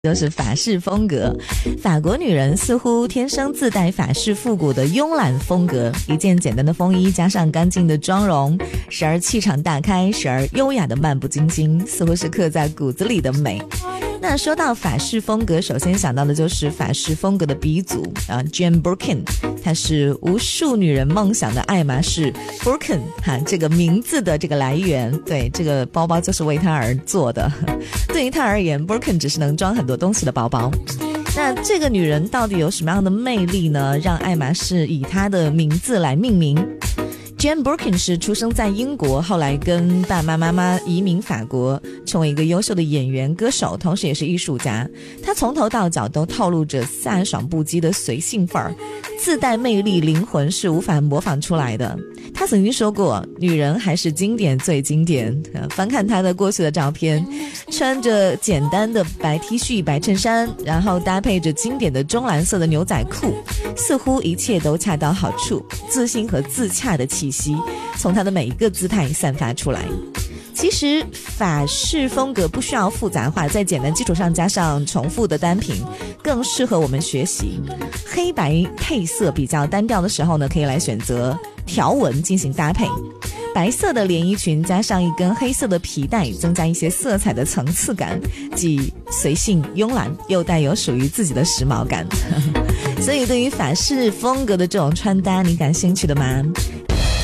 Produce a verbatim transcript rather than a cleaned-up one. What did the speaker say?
就是法式风格。法国女人似乎天生自带法式复古的慵懒风格，一件简单的风衣加上干净的妆容，时而气场大开，时而优雅的漫不经心，似乎是刻在骨子里的美。那说到法式风格，首先想到的就是法式风格的鼻祖啊 Jane Birkin， 她是无数女人梦想的爱马仕 Birkin 哈、啊，这个名字的这个来源，对，这个包包就是为她而做的。对于她而言 Birkin 只是能装很多东西的包包。那这个女人到底有什么样的魅力呢，让爱马仕以她的名字来命名？Jane Birkin 是出生在英国，后来跟爸爸妈妈移民法国，成为一个优秀的演员歌手，同时也是艺术家。她从头到脚都透露着飒爽不羁的随性范儿，自带魅力，灵魂是无法模仿出来的。她曾经说过，女人还是经典最经典。翻看她的过去的照片，穿着简单的白 T 恤白衬衫，然后搭配着经典的中蓝色的牛仔裤，似乎一切都恰到好处，自信和自洽的气息从她的每一个姿态散发出来。其实法式风格不需要复杂化，在简单基础上加上重复的单品，更适合我们学习。黑白配色比较单调的时候呢，可以来选择条纹进行搭配，白色的连衣裙加上一根黑色的皮带，增加一些色彩的层次感，既随性慵懒又带有属于自己的时髦感。所以对于法式风格的这种穿搭，你感兴趣的吗？